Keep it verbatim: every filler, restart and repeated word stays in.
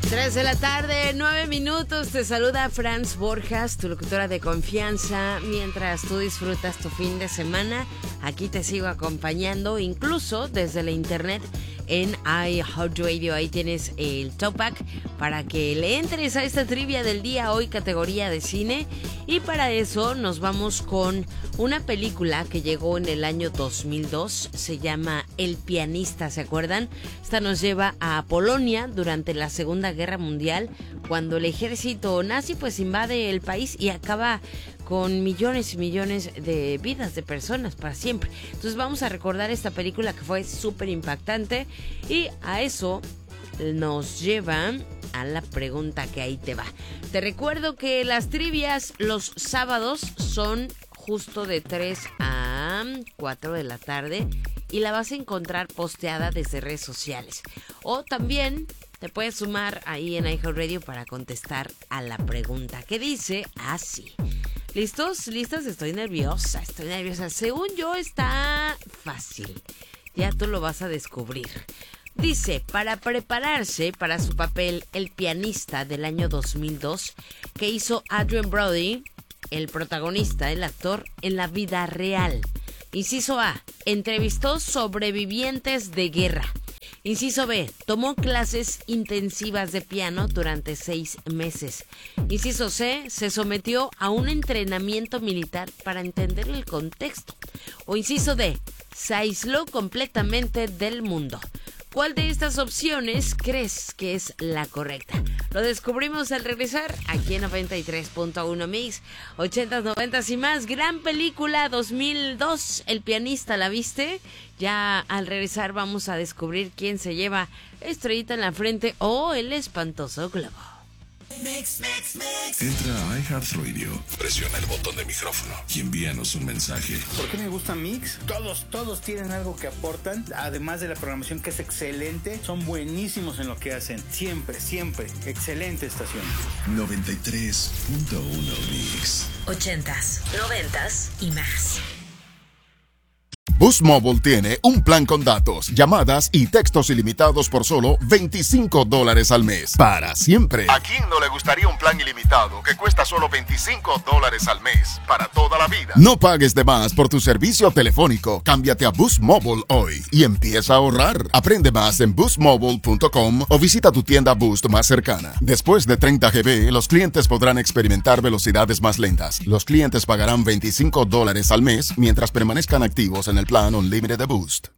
tres de la tarde, nueve minutos. Te saluda Franz Borjas, tu locutora de confianza. Mientras tú disfrutas tu fin de semana, aquí te sigo acompañando, incluso desde la internet en iHeartRadio. Ahí tienes el Top-Back para que le entres a esta trivia del día, hoy categoría de cine. Y para eso nos vamos con una película que llegó en el año dos mil dos. Se llama El pianista, ¿se acuerdan? Esta nos lleva a Polonia durante la Segunda Guerra Mundial, cuando el ejército nazi pues invade el país y acaba con millones y millones de vidas de personas para siempre. Entonces vamos a recordar esta película que fue súper impactante, y a eso nos lleva a la pregunta que ahí te va. Te recuerdo que las trivias los sábados son justo de tres a cuatro de la tarde y la vas a encontrar posteada desde redes sociales. O también te puedes sumar ahí en iHeartRadio para contestar a la pregunta, que dice así. ¿Listos? ¿Listas? Estoy nerviosa, estoy nerviosa. Según yo está fácil. Ya tú lo vas a descubrir. Dice, para prepararse para su papel El pianista del año dos mil dos, que hizo Adrien Brody, el protagonista, el actor, en la vida real. Inciso A, entrevistó sobrevivientes de guerra. Inciso B, tomó clases intensivas de piano durante seis meses. Inciso C, se sometió a un entrenamiento militar para entender el contexto. O inciso D, se aisló completamente del mundo. ¿Cuál de estas opciones crees que es la correcta? Lo descubrimos al regresar aquí en noventa y tres punto uno Mix, ochentas, noventas y más. Gran película dos mil dos, El pianista, ¿la viste? Ya al regresar vamos a descubrir quién se lleva estrellita en la frente o el espantoso globo. Mix, mix, mix. Entra a iHeartRadio, presiona el botón de micrófono y envíanos un mensaje. ¿Por qué me gusta Mix? Todos, todos tienen algo que aportan, además de la programación que es excelente. Son buenísimos en lo que hacen, siempre, siempre. Excelente estación. noventa y tres punto uno Mix. Ochentas, noventas y más. Boost Mobile tiene un plan con datos, llamadas y textos ilimitados por solo veinticinco dólares al mes. Para siempre. ¿A quién no le gustaría un plan ilimitado que cuesta solo veinticinco dólares al mes? Para toda la vida. No pagues de más por tu servicio telefónico. Cámbiate a Boost Mobile hoy y empieza a ahorrar. Aprende más en boost mobile punto com o visita tu tienda Boost más cercana. Después de treinta gigabytes, los clientes podrán experimentar velocidades más lentas. Los clientes pagarán veinticinco dólares al mes mientras permanezcan activos en el plan Unlimited de Boost.